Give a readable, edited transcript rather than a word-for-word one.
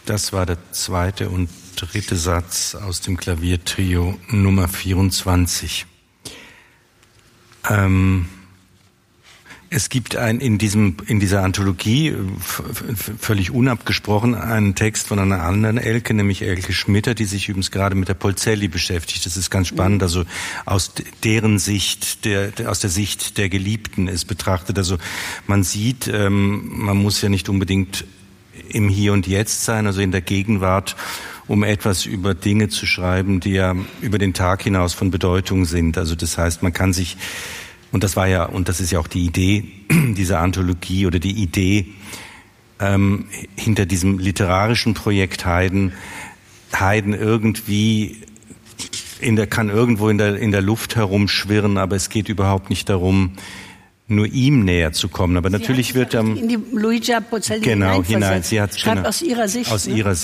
Das war der zweite und dritte Satz aus dem Klaviertrio Nummer 24. Es gibt in dieser Anthologie, völlig unabgesprochen, einen Text von einer anderen Elke, nämlich Elke Schmitter, die sich übrigens gerade mit der Polzelli beschäftigt. Das ist ganz spannend, also aus deren Sicht, aus der Sicht der Geliebten ist betrachtet. Also man sieht, man muss ja nicht unbedingt im Hier und Jetzt sein, also in der Gegenwart, um etwas über Dinge zu schreiben, die ja über den Tag hinaus von Bedeutung sind. Also das heißt, man kann sich, und das ist ja auch die Idee dieser Anthologie oder die Idee hinter diesem literarischen Projekt Haydn irgendwie kann irgendwo in der Luft herumschwirren, aber es geht überhaupt nicht darum, nur ihm näher zu kommen. Aber natürlich wird in die Luigia Polzelli hinein. Sie hat schreibt aus ihrer Sicht. Aus ihrer Sicht.